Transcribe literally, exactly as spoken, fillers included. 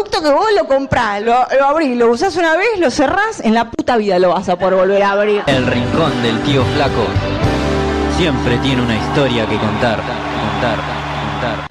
producto que vos lo comprás, lo, lo abrís, lo usás una vez, lo cerrás, en la puta vida lo vas a poder volver a abrir. El rincón del tío flaco siempre tiene una historia que contar, contar, contar.